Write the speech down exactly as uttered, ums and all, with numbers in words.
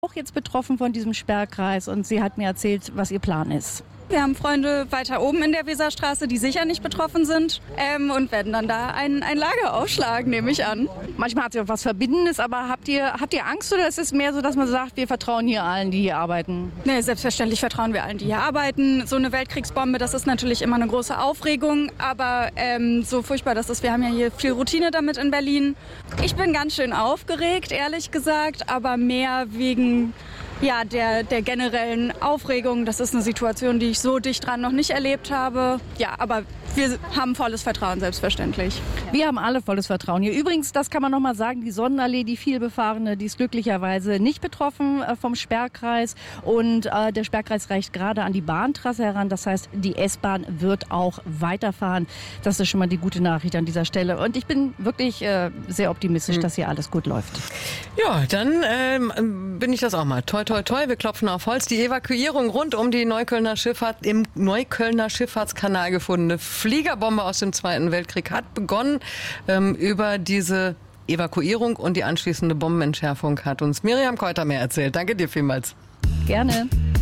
auch jetzt betroffen von diesem Sperrkreis und sie hat mir erzählt, was ihr Plan ist. Wir haben Freunde weiter oben in der Weserstraße, die sicher nicht betroffen sind ähm, und werden dann da ein, ein Lager aufschlagen, nehme ich an. Manchmal hat sie auch was Verbindendes, aber habt ihr, habt ihr Angst oder ist es mehr so, dass man sagt, wir vertrauen hier allen, die hier arbeiten? Nee, selbstverständlich vertrauen wir allen, die hier arbeiten. So eine Weltkriegsbombe, das ist natürlich immer eine große Aufregung, aber ähm, so furchtbar das ist, wir haben ja hier viel Routine damit in Berlin. Ich bin ganz schön aufgeregt, ehrlich gesagt, aber mehr wegen ja, der, der generellen Aufregung. Das ist eine Situation, die ich so dicht dran noch nicht erlebt habe. Ja, aber wir haben volles Vertrauen, selbstverständlich. Wir haben alle volles Vertrauen hier. Übrigens, das kann man noch mal sagen, die Sonnenallee, die vielbefahrene, die ist glücklicherweise nicht betroffen äh, vom Sperrkreis. Und äh, der Sperrkreis reicht gerade an die Bahntrasse heran. Das heißt, die S-Bahn wird auch weiterfahren. Das ist schon mal die gute Nachricht an dieser Stelle. Und ich bin wirklich äh, sehr optimistisch, hm. dass hier alles gut läuft. Ja, dann ähm, bin ich das auch mal. Toi, toi, toi, wir klopfen auf Holz. Die Evakuierung rund um die Neuköllner Schifffahrt im Neuköllner Schifffahrtskanal gefundene Fliegerbombe aus dem Zweiten Weltkrieg hat begonnen. Ähm, über diese Evakuierung und die anschließende Bombenentschärfung hat uns Miriam Keuter mehr erzählt. Danke dir vielmals. Gerne.